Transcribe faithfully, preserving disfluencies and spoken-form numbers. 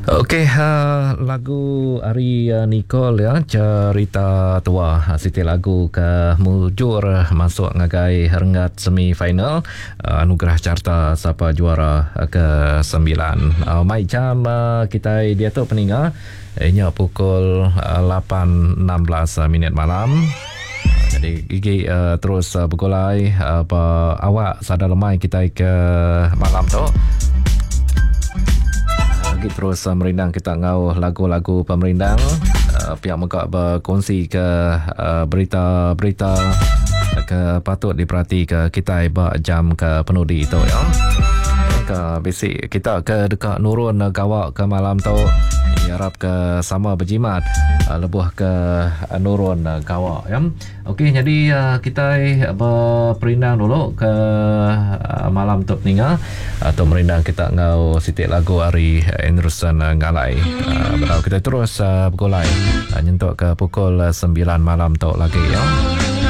Okey, uh, lagu Ari uh, Nicole ya, cerita tua. Siti lagu ke mujur masuk ngagai rengat semifinal uh, anugerah carta siapa juara uh, ke sembilan. Uh, mai jam uh, kita dia tu peninggal inya pukul uh, lapan enam belas uh, minit malam. Jadi gigi uh, terus uh, bergolai uh, apa awak sadar lemai kita ke malam tu. Lagi terus uh, merindang kita ngau lagu-lagu pemerindang uh, pihak mereka berkongsi ke uh, berita-berita uh, ke patut diperhati ke kita iba jam ke penudi itu ya. Ke basic kita ke dekat nurun uh, gawak ke malam tu harap ke sama berjimat uh, lebuh ke uh, nurun uh, gawak ya. Okey, jadi uh, kita berperindang dulu ke uh, malam tu peninggal atau merindang kita ngau sitik lagu Ari Enrusan uh, ngalai uh, berau kita terus uh, bergolai uh, nyentuk ke pukul uh, sembilan malam tu lagi ya.